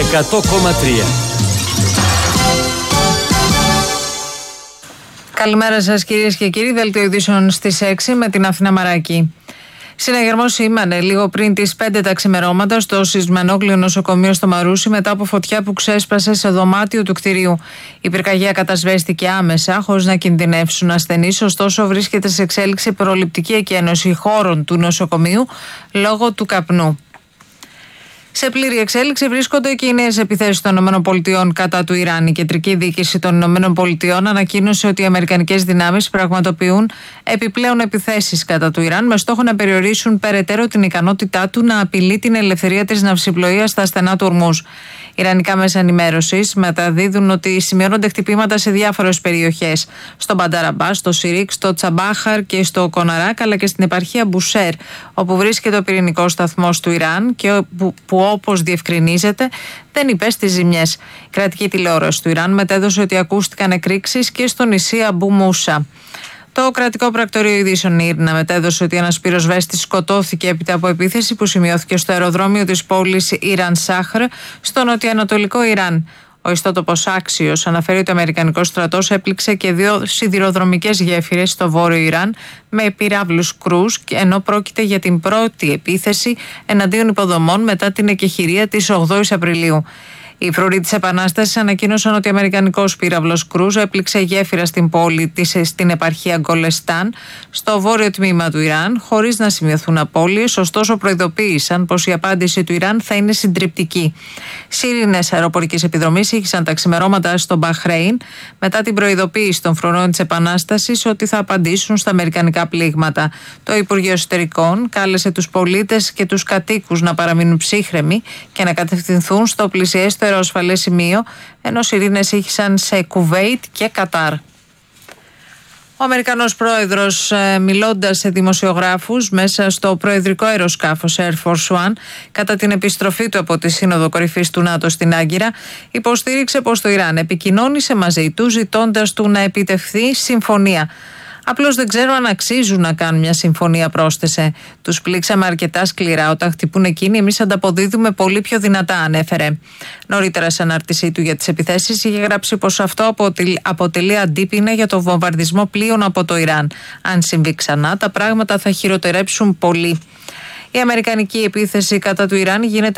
100,3. Καλημέρα σας κυρίες και κύριοι, δελτίο ειδήσεων στις 6 με την Αθηνά Μαράκη. Συναγερμός σήμανε λίγο πριν τις 5 τα ξημερώματα στο Σεισμενόκλειο νοσοκομείο στο Μαρούσι μετά από φωτιά που ξέσπασε σε δωμάτιο του κτηρίου. Η πυρκαγιά κατασβέστηκε άμεσα χωρίς να κινδυνεύσουν ασθενείς, ωστόσο βρίσκεται σε εξέλιξη προληπτική εκένωση χώρων του νοσοκομείου λόγω του καπνού. Σε πλήρη εξέλιξη βρίσκονται και οι νέες επιθέσεις των ΗΠΑ κατά του Ιράν. Η κεντρική διοίκηση των ΗΠΑ ανακοίνωσε ότι οι αμερικανικές δυνάμεις πραγματοποιούν επιπλέον επιθέσεις κατά του Ιράν με στόχο να περιορίσουν περαιτέρω την ικανότητά του να απειλεί την ελευθερία της ναυσιπλοείας στα στενά του Ορμούζ. Ιρανικά μέσα ενημέρωσης μεταδίδουν ότι σημειώνονται χτυπήματα σε διάφορες περιοχές. Στο Μπανταραμπά, στο Σιρίκ, στο Τσαμπάχαρ και στο Κοναράκ, αλλά και στην επαρχία Μπουσέρ, όπου βρίσκεται ο πυρηνικός σταθμός του Ιράν και που όπως διευκρινίζεται δεν υπέστη ζημιές. Η κρατική τηλεόραση του Ιράν μετέδωσε ότι ακούστηκαν εκρήξεις και στο νησί Αμπού Μούσα. Το κρατικό πρακτορείο ειδήσεων ΙΡΝΑ μετέδωσε ότι ένας πυροσβέστης σκοτώθηκε έπειτα από επίθεση που σημειώθηκε στο αεροδρόμιο της πόλης Ιράν Σάχρ στο νοτιοανατολικό Ιράν. Ο ιστότοπος Άξιος αναφέρει ότι ο Αμερικανικός στρατός έπληξε και 2 σιδηροδρομικές γέφυρες στο βόρειο Ιράν με πυράβλους κρούς, ενώ πρόκειται για την πρώτη επίθεση εναντίον υποδομών μετά την εκεχηρία της 8ης Απριλίου. Οι φρουροί της Επανάστασης ανακοίνωσαν ότι ο Αμερικανικός πύραυλος Κρούζ έπληξε γέφυρα στην πόλη της στην επαρχία Γκολεστάν, στο βόρειο τμήμα του Ιράν, χωρίς να σημειωθούν απώλειες, ωστόσο προειδοποίησαν πως η απάντηση του Ιράν θα είναι συντριπτική. Σύρινες αεροπορικής επιδρομής ήχησαν τα ξημερώματα στο Μπαχρέιν μετά την προειδοποίηση των φρουρών της Επανάστασης ότι θα απαντήσουν στα αμερικανικά πλήγματα. Το Υπουργείο Εσωτερικών κάλεσε τους πολίτες και τους κατοίκους να παραμείνουν ψύχρεμοι και να κατευθυνθούν στο πλησιέστερο ασφαλές σημείο, ενώ σιρήνες ήχησαν σε Κουβέιτ και Κατάρ. Ο Αμερικανός πρόεδρος, μιλώντας σε δημοσιογράφους μέσα στο προεδρικό αεροσκάφος Air Force One κατά την επιστροφή του από τη Σύνοδο Κορυφής του ΝΑΤΟ στην Άγκυρα, υποστήριξε πως το Ιράν επικοινώνησε μαζί του ζητώντας του να επιτευχθεί συμφωνία. Απλώς δεν ξέρω αν αξίζουν να κάνουν μια συμφωνία, πρόσθεσε. Τους πλήξαμε αρκετά σκληρά. Όταν χτυπούν εκείνοι, εμείς ανταποδίδουμε πολύ πιο δυνατά, ανέφερε. Νωρίτερα, σε ανάρτησή του για τις επιθέσεις, είχε γράψει πως αυτό αποτελεί αντίπεινα για το βομβαρδισμό πλοίων από το Ιράν. Αν συμβεί ξανά, τα πράγματα θα χειροτερέψουν πολύ. Η αμερικανική επίθεση κατά του Ιράν γίνεται